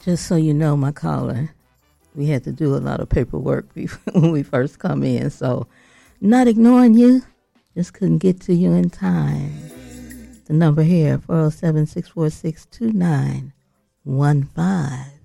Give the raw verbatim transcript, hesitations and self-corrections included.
Just so you know, my caller, we had to do a lot of paperwork before, when we first come in. So, not ignoring you, just couldn't get to you in time. The number here, four oh seven, six four six, two nine one five.